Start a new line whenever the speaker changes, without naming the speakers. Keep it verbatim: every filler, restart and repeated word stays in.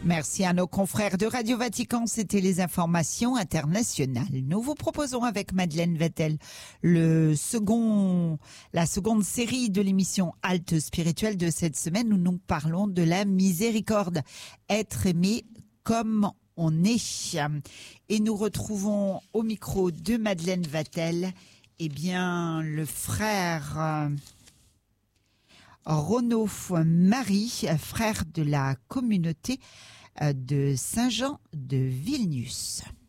Merci à nos confrères de Radio Vatican, c'était les informations internationales. Nous vous proposons avec Madeleine Vettel le second, la seconde série de l'émission Halte spirituelle de cette semaine où nous parlons de la miséricorde, être aimé comme on est. Et nous retrouvons au micro de Madeleine Vettel, eh bien, le frère euh, Renaud Marie, frère de la communauté de Saint-Jean de Vilnius.